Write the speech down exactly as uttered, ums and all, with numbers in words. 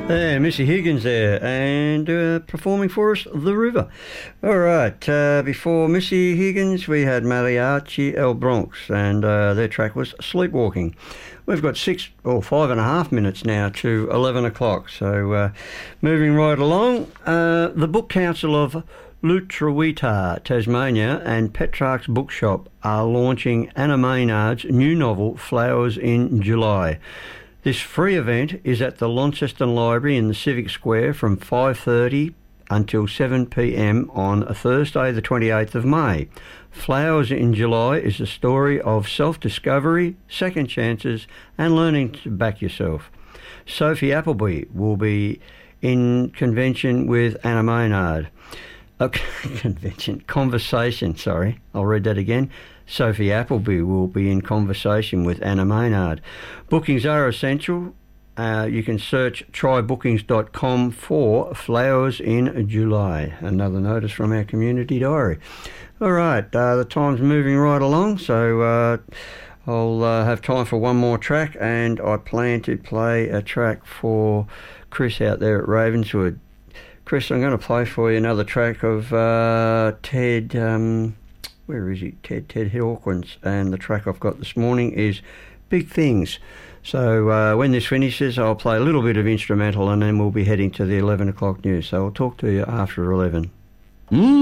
Yeah, Missy Higgins there, and uh, performing for us, The River. All right, uh, before Missy Higgins, we had Mariachi El Bronx, and uh, their track was Sleepwalking. We've got six or five and a half minutes now to eleven o'clock, so uh, moving right along. Uh, the Book Council of Lutruwita, Tasmania, and Petrarch's Bookshop are launching Anna Maynard's new novel, Flowers in July. This free event is at the Launceston Library in the Civic Square from five thirty until seven p m on Thursday the twenty-eighth of May. Flowers in July is a story of self-discovery, second chances and learning to back yourself. Sophie Appleby will be in convention with Anna Maynard. Okay, convention, conversation, sorry, I'll read that again. Sophie Appleby will be in conversation with Anna Maynard. Bookings are essential. Uh, you can search try bookings dot com for Flowers in July. Another notice from our community diary. All right, uh, the time's moving right along, so uh, I'll uh, have time for one more track, and I plan to play a track for Chris out there at Ravenswood. Chris, I'm going to play for you another track of uh, Ted... Um, Where is he? Ted, Ted Hawkins. And the track I've got this morning is Big Things. So uh, when this finishes, I'll play a little bit of instrumental and then we'll be heading to the eleven o'clock news. So I'll talk to you after eleven. Mm.